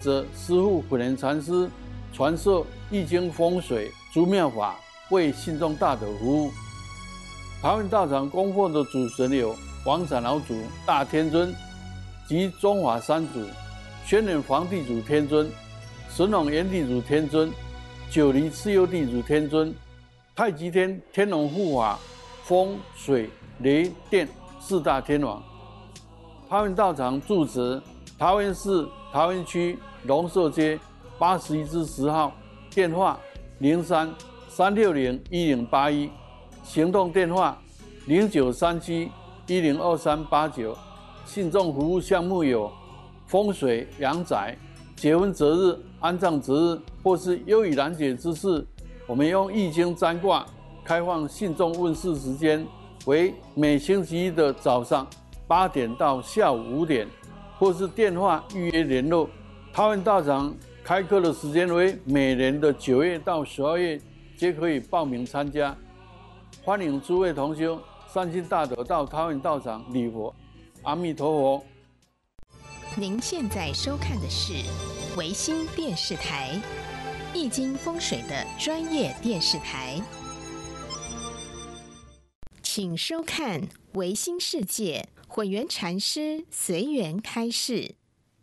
则师父普贤禅师传授易经风水诸妙法，为信众大德服务。桃园道场供奉的主神有王长老祖、大天尊及中华三祖、轩辕皇地祖天尊、神农炎地祖天尊、九黎蚩尤地祖天尊、太极天天龙护法、风水雷电四大天王。桃园道场住址桃园市桃园区龙寿街81-10号，电话03-360-1081，行动电话0937-102389。信众服务项目有风水、阳宅、结婚择日、安葬择日，或是忧郁难解之事，我们用易经占卦。开放信众问事时间为每星期一的早上8点到下午5点，或是电话预约联络。桃园道场开课的时间为每年的9月到12月，皆可以报名参加。欢迎诸位同修善心大德到桃园道场礼佛。阿弥陀佛。 您现在收看的是维新电视台易经风水的专业电视台，请收看维新世界混元禅师随缘开示。